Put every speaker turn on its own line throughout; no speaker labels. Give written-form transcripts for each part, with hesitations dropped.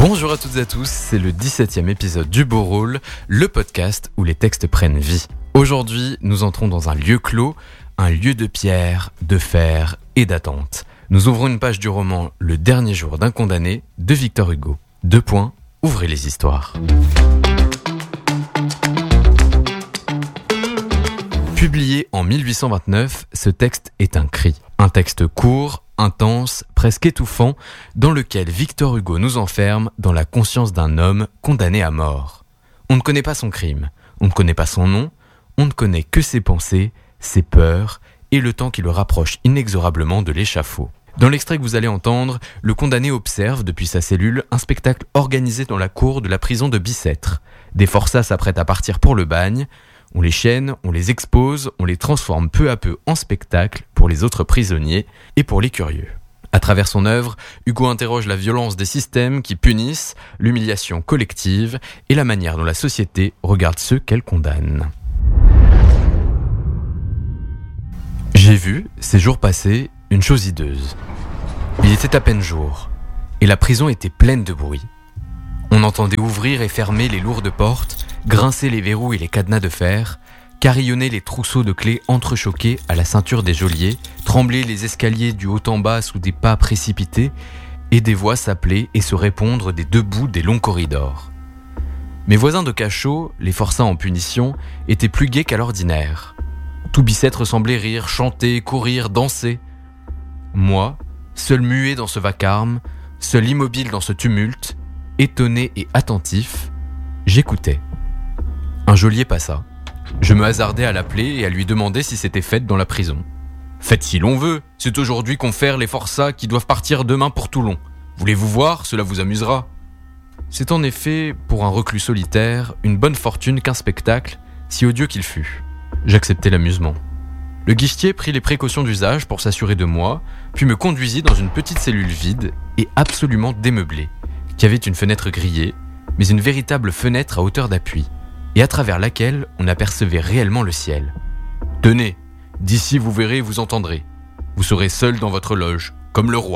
Bonjour à toutes et à tous, c'est le 17e épisode du Beau Rôle, le podcast où les textes prennent vie. Aujourd'hui, nous entrons dans un lieu clos, un lieu de pierre, de fer et d'attente. Nous ouvrons une page du roman Le dernier jour d'un condamné de Victor Hugo. 2 points, ouvrez les histoires. Publié en 1829, ce texte est un cri. Un texte court, intense, presque étouffant, dans lequel Victor Hugo nous enferme dans la conscience d'un homme condamné à mort. On ne connaît pas son crime, on ne connaît pas son nom, on ne connaît que ses pensées, ses peurs et le temps qui le rapproche inexorablement de l'échafaud. Dans l'extrait que vous allez entendre, le condamné observe depuis sa cellule un spectacle organisé dans la cour de la prison de Bicêtre. Des forçats s'apprêtent à partir pour le bagne. On les chaîne, on les expose, on les transforme peu à peu en spectacle pour les autres prisonniers et pour les curieux. À travers son œuvre, Hugo interroge la violence des systèmes qui punissent, l'humiliation collective et la manière dont la société regarde ceux qu'elle condamne. J'ai vu, ces jours passés, une chose hideuse. Il était à peine jour, et la prison était pleine de bruit. On entendait ouvrir et fermer les lourdes portes, grincer les verrous et les cadenas de fer, carillonner les trousseaux de clés entrechoqués à la ceinture des geôliers, trembler les escaliers du haut en bas sous des pas précipités, et des voix s'appeler et se répondre des 2 bouts des longs corridors. Mes voisins de cachot, les forçats en punition, étaient plus gais qu'à l'ordinaire. Tout Bicêtre semblait rire, chanter, courir, danser. Moi, seul muet dans ce vacarme, seul immobile dans ce tumulte, étonné et attentif, j'écoutais. Un geôlier passa. Je me hasardai à l'appeler et à lui demander si c'était fête dans la prison. « Fête si l'on veut, c'est aujourd'hui qu'on fait les forçats qui doivent partir demain pour Toulon. Voulez-vous voir, cela vous amusera. » C'est en effet, pour un reclus solitaire, une bonne fortune qu'un spectacle, si odieux qu'il fût. J'acceptai l'amusement. Le guichetier prit les précautions d'usage pour s'assurer de moi, puis me conduisit dans une petite cellule vide et absolument démeublée, qui avait une fenêtre grillée, mais une véritable fenêtre à hauteur d'appui, et à travers laquelle on apercevait réellement le ciel. « Tenez, d'ici vous verrez et vous entendrez. Vous serez seul dans votre loge, comme le roi. »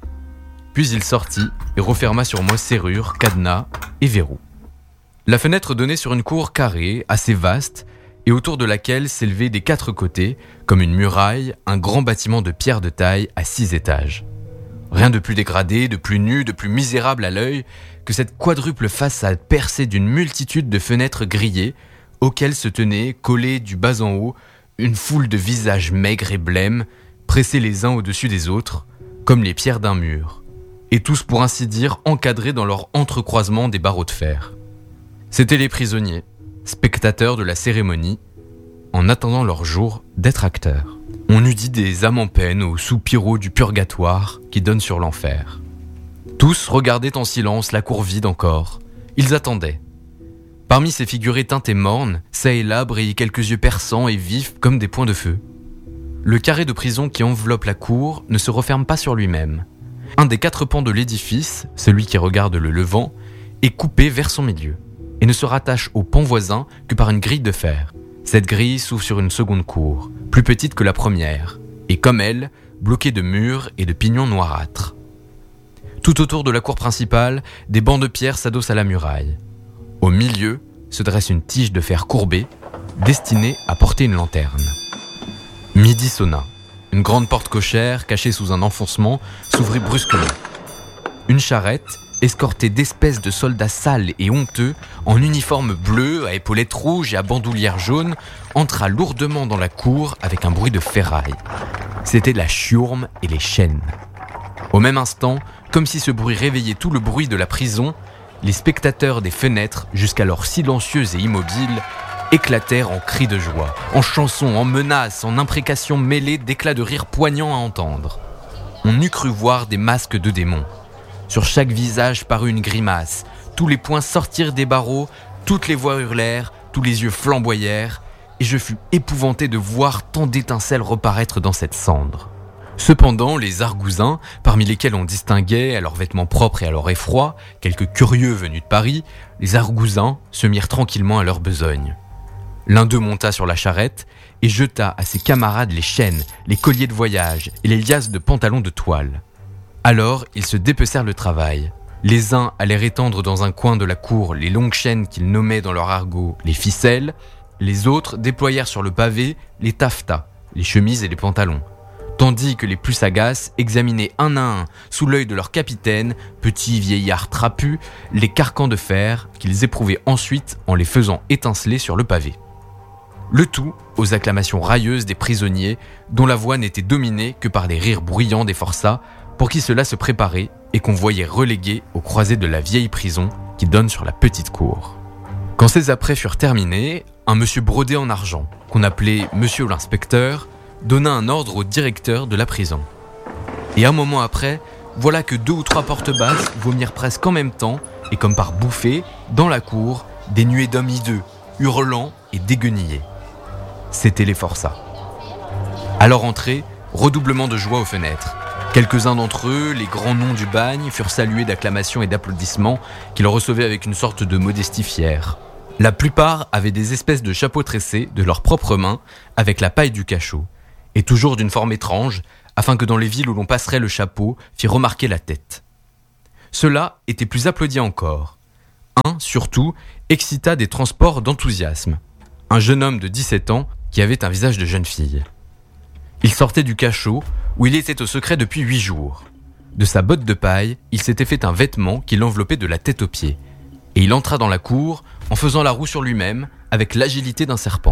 Puis il sortit et referma sur moi serrure, cadenas et verrous. La fenêtre donnait sur une cour carrée, assez vaste, et autour de laquelle s'élevait des 4 côtés, comme une muraille, un grand bâtiment de pierre de taille à 6 étages. Rien de plus dégradé, de plus nu, de plus misérable à l'œil que cette quadruple façade percée d'une multitude de fenêtres grillées, auxquelles se tenaient, collés du bas en haut, une foule de visages maigres et blêmes, pressés les uns au-dessus des autres, comme les pierres d'un mur, et tous pour ainsi dire encadrés dans leur entrecroisement des barreaux de fer. C'étaient les prisonniers, spectateurs de la cérémonie, en attendant leur jour d'être acteurs. On eût dit des âmes en peine aux soupiraux du purgatoire qui donne sur l'enfer. Tous regardaient en silence la cour vide encore. Ils attendaient. Parmi ces figures éteintes et mornes, çà et là brillaient quelques yeux perçants et vifs comme des points de feu. Le carré de prison qui enveloppe la cour ne se referme pas sur lui-même. Un des 4 pans de l'édifice, celui qui regarde le levant, est coupé vers son milieu et ne se rattache au pan voisin que par une grille de fer. Cette grille s'ouvre sur une seconde cour, plus petite que la première, et comme elle, bloquée de murs et de pignons noirâtres. Tout autour de la cour principale, des bancs de pierre s'adossent à la muraille. Au milieu se dresse une tige de fer courbée, destinée à porter une lanterne. Midi sonna. Une grande porte cochère, cachée sous un enfoncement, s'ouvrit brusquement. Une charrette, escortée d'espèces de soldats sales et honteux, en uniforme bleu, à épaulettes rouges et à bandoulière jaune, entra lourdement dans la cour avec un bruit de ferraille. C'était la chiourme et les chaînes. Au même instant, comme si ce bruit réveillait tout le bruit de la prison, les spectateurs des fenêtres, jusqu'alors silencieux et immobiles, éclatèrent en cris de joie, en chansons, en menaces, en imprécations mêlées d'éclats de rire poignants à entendre. On eût cru voir des masques de démons. Sur chaque visage parut une grimace, tous les poings sortirent des barreaux, toutes les voix hurlèrent, tous les yeux flamboyèrent, et je fus épouvanté de voir tant d'étincelles reparaître dans cette cendre. Cependant, les argousins, parmi lesquels on distinguait, à leurs vêtements propres et à leur effroi, quelques curieux venus de Paris, les argousins se mirent tranquillement à leur besogne. L'un d'eux monta sur la charrette et jeta à ses camarades les chaînes, les colliers de voyage et les liasses de pantalons de toile. Alors, ils se dépecèrent le travail. Les uns allèrent étendre dans un coin de la cour les longues chaînes qu'ils nommaient dans leur argot les ficelles, les autres déployèrent sur le pavé les taffetas, les chemises et les pantalons, tandis que les plus sagaces examinaient un à un, sous l'œil de leur capitaine, petit vieillard trapu, les carcans de fer qu'ils éprouvaient ensuite en les faisant étinceler sur le pavé. Le tout aux acclamations railleuses des prisonniers, dont la voix n'était dominée que par les rires bruyants des forçats, pour qui cela se préparait et qu'on voyait relégués aux croisées de la vieille prison qui donne sur la petite cour. Quand ces apprêts furent terminés, un monsieur brodé en argent, qu'on appelait monsieur l'inspecteur, donna un ordre au directeur de la prison. Et un moment après, voilà que 2 ou 3 portes basses vomirent presque en même temps, et comme par bouffées, dans la cour, des nuées d'hommes hideux, hurlant et déguenillés. C'étaient les forçats. À leur entrée, redoublement de joie aux fenêtres. Quelques-uns d'entre eux, les grands noms du bagne, furent salués d'acclamations et d'applaudissements qu'ils recevaient avec une sorte de modestie fière. La plupart avaient des espèces de chapeaux tressés de leurs propres mains avec la paille du cachot, et toujours d'une forme étrange, afin que dans les villes où l'on passerait le chapeau fît remarquer la tête. Cela était plus applaudi encore. Un, surtout, excita des transports d'enthousiasme. Un jeune homme de 17 ans qui avait un visage de jeune fille. Il sortait du cachot où il était au secret depuis 8 jours. De sa botte de paille, il s'était fait un vêtement qui l'enveloppait de la tête aux pieds. Et il entra dans la cour en faisant la roue sur lui-même avec l'agilité d'un serpent.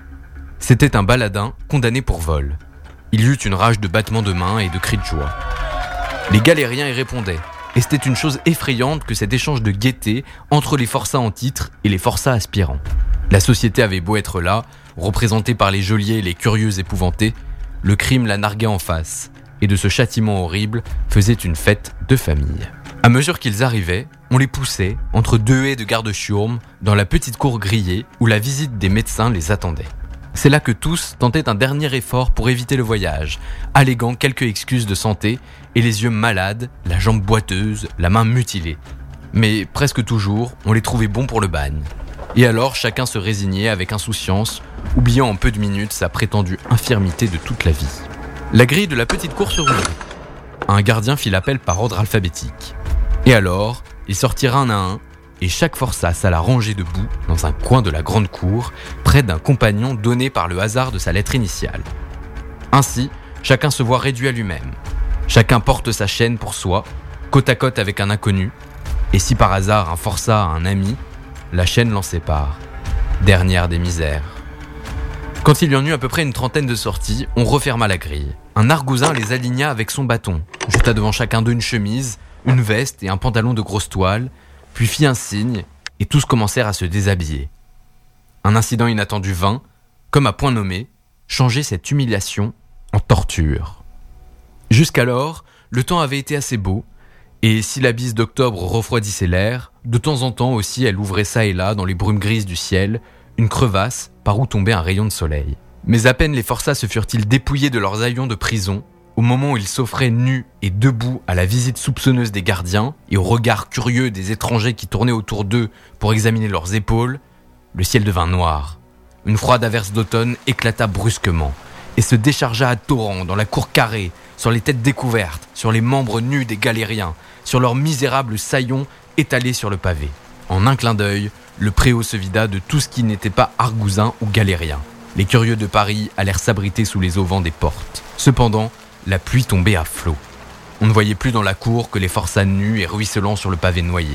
C'était un baladin condamné pour vol. Il y eut une rage de battements de mains et de cris de joie. Les galériens y répondaient, et c'était une chose effrayante que cet échange de gaieté entre les forçats en titre et les forçats aspirants. La société avait beau être là, représentée par les geôliers et les curieux épouvantés, le crime la narguait en face, et de ce châtiment horrible faisait une fête de famille. À mesure qu'ils arrivaient, on les poussait, entre 2 haies de garde-chiourme, dans la petite cour grillée où la visite des médecins les attendait. C'est là que tous tentaient un dernier effort pour éviter le voyage, alléguant quelques excuses de santé et les yeux malades, la jambe boiteuse, la main mutilée. Mais presque toujours, on les trouvait bons pour le bagne. Et alors chacun se résignait avec insouciance, oubliant en peu de minutes sa prétendue infirmité de toute la vie. La grille de la petite cour se rouvrit. Un gardien fit l'appel par ordre alphabétique. Et alors, ils sortirent un à un, et chaque forçat s'alla ranger debout dans un coin de la grande cour, près d'un compagnon donné par le hasard de sa lettre initiale. Ainsi, chacun se voit réduit à lui-même. Chacun porte sa chaîne pour soi, côte à côte avec un inconnu, et si par hasard un forçat a un ami, la chaîne l'en sépare. Dernière des misères. Quand il y en eut à peu près une trentaine de sorties, on referma la grille. Un argousin les aligna avec son bâton, jeta devant chacun d'eux une chemise, une veste et un pantalon de grosse toile, puis fit un signe, et tous commencèrent à se déshabiller. Un incident inattendu vint, comme à point nommé, changer cette humiliation en torture. Jusqu'alors, le temps avait été assez beau, et si la bise d'octobre refroidissait l'air, de temps en temps aussi elle ouvrait çà et là, dans les brumes grises du ciel, une crevasse par où tombait un rayon de soleil. Mais à peine les forçats se furent-ils dépouillés de leurs haillons de prison, au moment où ils s'offraient nus et debout à la visite soupçonneuse des gardiens et au regard curieux des étrangers qui tournaient autour d'eux pour examiner leurs épaules, le ciel devint noir. Une froide averse d'automne éclata brusquement et se déchargea à torrents dans la cour carrée, sur les têtes découvertes, sur les membres nus des galériens, sur leurs misérables saillons étalés sur le pavé. En un clin d'œil, le préau se vida de tout ce qui n'était pas argousin ou galérien. Les curieux de Paris allèrent s'abriter sous les auvents des portes. Cependant, la pluie tombait à flots. On ne voyait plus dans la cour que les forçats nus et ruisselants sur le pavé noyé.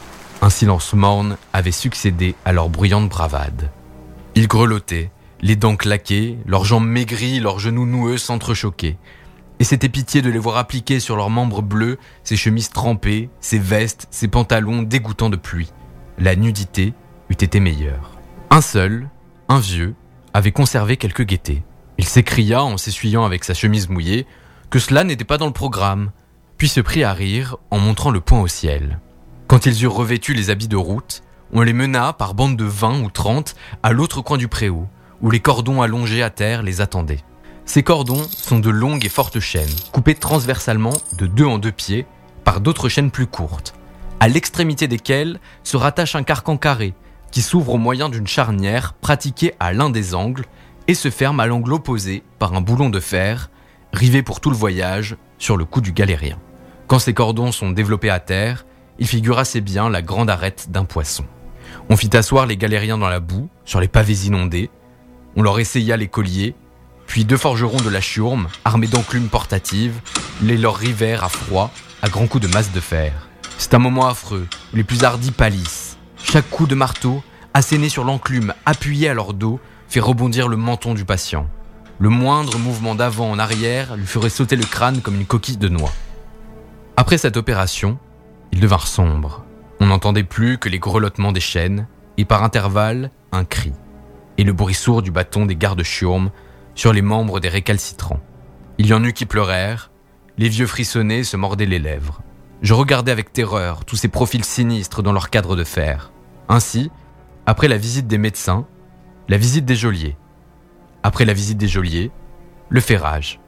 Un silence morne avait succédé à leur bruyante bravade. Ils grelottaient, les dents claquées, leurs jambes maigries, leurs genoux noueux s'entrechoquaient. Et c'était pitié de les voir appliquer sur leurs membres bleus ces chemises trempées, ces vestes, ces pantalons dégoûtants de pluie. La nudité eût été meilleure. Un seul, un vieux, avait conservé quelque gaieté. Il s'écria en s'essuyant avec sa chemise mouillée que cela n'était pas dans le programme, puis se prit à rire en montrant le poing au ciel. Quand ils eurent revêtu les habits de route, on les mena par bandes de 20 ou 30 à l'autre coin du préau, où les cordons allongés à terre les attendaient. Ces cordons sont de longues et fortes chaînes, coupées transversalement de 2 en 2 pieds par d'autres chaînes plus courtes, à l'extrémité desquelles se rattache un carcan carré qui s'ouvre au moyen d'une charnière pratiquée à l'un des angles et se ferme à l'angle opposé par un boulon de fer, rivé pour tout le voyage sur le cou du galérien. Quand ces cordons sont développés à terre, il figure assez bien la grande arête d'un poisson. On fit asseoir les galériens dans la boue, sur les pavés inondés. On leur essaya les colliers, puis 2 forgerons de la Chiourme, armés d'enclumes portatives, les leur rivèrent à froid, à grands coups de masse de fer. C'est un moment affreux, où les plus hardis pâlissent. Chaque coup de marteau, asséné sur l'enclume, appuyé à leur dos, fait rebondir le menton du patient. Le moindre mouvement d'avant en arrière lui ferait sauter le crâne comme une coquille de noix. Après cette opération, ils devinrent sombres. On n'entendait plus que les grelottements des chaînes, et par intervalles, un cri, et le bruit sourd du bâton des gardes Chiourme sur les membres des récalcitrants. Il y en eut qui pleurèrent, les vieux frissonnaient et se mordaient les lèvres. Je regardais avec terreur tous ces profils sinistres dans leur cadre de fer. Ainsi, après la visite des médecins, la visite des geôliers. Après la visite des geôliers, le ferrage.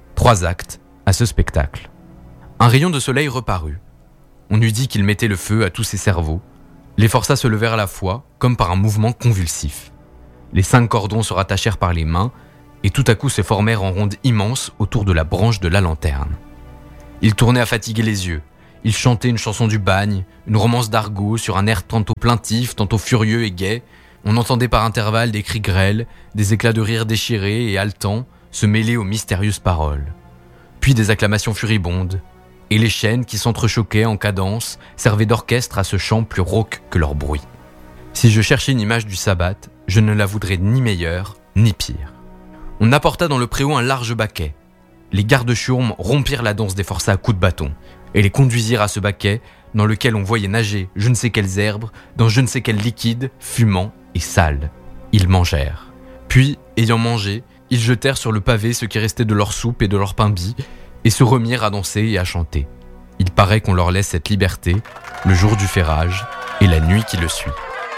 3 actes à ce spectacle. Un rayon de soleil reparut. On eût dit qu'il mettait le feu à tous ses cerveaux. Les forçats se levèrent à la fois, comme par un mouvement convulsif. Les 5 cordons se rattachèrent par les mains, et tout à coup se formèrent en ronde immense autour de la branche de la lanterne. Ils tournaient à fatiguer les yeux. Ils chantaient une chanson du bagne, une romance d'argot sur un air tantôt plaintif, tantôt furieux et gai. On entendait par intervalles des cris grêles, des éclats de rire déchirés et haletants se mêler aux mystérieuses paroles. Puis des acclamations furibondes, et les chaînes qui s'entrechoquaient en cadence servaient d'orchestre à ce chant plus rauque que leur bruit. Si je cherchais une image du sabbat, je ne la voudrais ni meilleure, ni pire. On apporta dans le préau un large baquet. Les gardes Chiourme rompirent la danse des forçats à coups de bâton, et les conduisirent à ce baquet dans lequel on voyait nager je ne sais quelles herbes, dans je ne sais quel liquide, fumant et sale. Ils mangèrent. Puis, ayant mangé, ils jetèrent sur le pavé ce qui restait de leur soupe et de leur pain bis, et se remirent à danser et à chanter. Il paraît qu'on leur laisse cette liberté le jour du ferrage et la nuit qui le suit.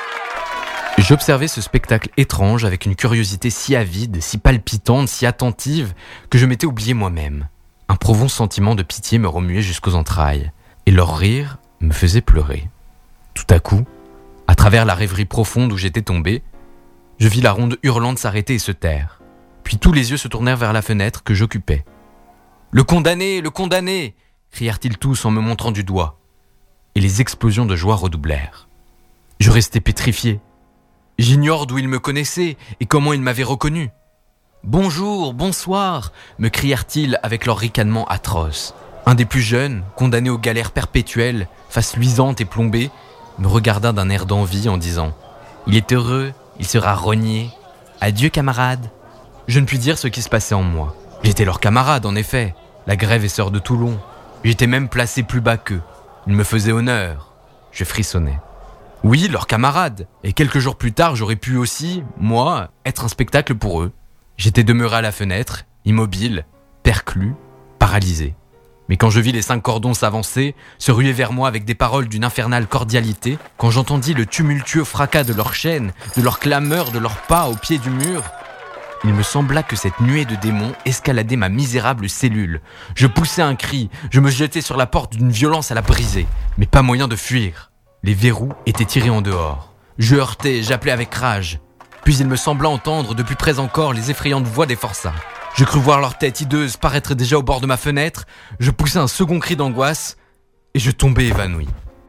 J'observais ce spectacle étrange avec une curiosité si avide, si palpitante, si attentive, que je m'étais oublié moi-même. Un profond sentiment de pitié me remuait jusqu'aux entrailles, et leur rire me faisait pleurer. Tout à coup, à travers la rêverie profonde où j'étais tombé, je vis la ronde hurlante s'arrêter et se taire. Puis tous les yeux se tournèrent vers la fenêtre que j'occupais. « Le condamné, le condamné !» crièrent-ils tous en me montrant du doigt. Et les explosions de joie redoublèrent. Je restai pétrifié. J'ignore d'où ils me connaissaient et comment ils m'avaient reconnu. « Bonjour, bonsoir !» me crièrent-ils avec leur ricanement atroce. Un des plus jeunes, condamné aux galères perpétuelles, face luisante et plombée, me regarda d'un air d'envie en disant « Il est heureux, il sera rogné. Adieu, camarade !» Je ne puis dire ce qui se passait en moi. J'étais leur camarade, en effet, la grève et sœur de Toulon. J'étais même placé plus bas qu'eux. Ils me faisaient honneur. Je frissonnais. Oui, leur camarade. Et quelques jours plus tard, j'aurais pu aussi, moi, être un spectacle pour eux. J'étais demeuré à la fenêtre, immobile, perclus, paralysé. Mais quand je vis les 5 cordons s'avancer, se ruer vers moi avec des paroles d'une infernale cordialité, quand j'entendis le tumultueux fracas de leurs chaînes, de leurs clameurs, de leurs pas au pied du mur, il me sembla que cette nuée de démons escaladait ma misérable cellule. Je poussai un cri, je me jetai sur la porte d'une violence à la briser, mais pas moyen de fuir. Les verrous étaient tirés en dehors. Je heurtais, j'appelais avec rage. Puis il me sembla entendre de plus près encore les effrayantes voix des forçats. Je crus voir leur tête hideuse paraître déjà au bord de ma fenêtre. Je poussai un second cri d'angoisse et je tombai évanoui.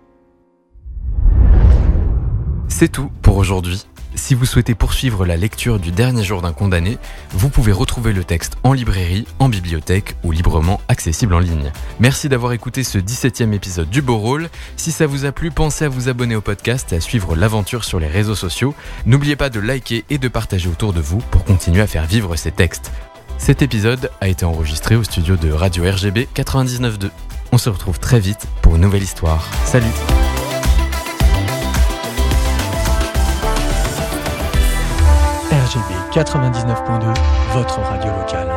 C'est tout pour aujourd'hui. Si vous souhaitez poursuivre la lecture du Dernier jour d'un condamné, vous pouvez retrouver le texte en librairie, en bibliothèque ou librement accessible en ligne. Merci d'avoir écouté ce 17e épisode du Beau Rôle. Si ça vous a plu, pensez à vous abonner au podcast et à suivre l'aventure sur les réseaux sociaux. N'oubliez pas de liker et de partager autour de vous pour continuer à faire vivre ces textes. Cet épisode a été enregistré au studio de Radio RGB 99.2. On se retrouve très vite pour une nouvelle histoire. Salut!
RGB 99.2, votre radio locale.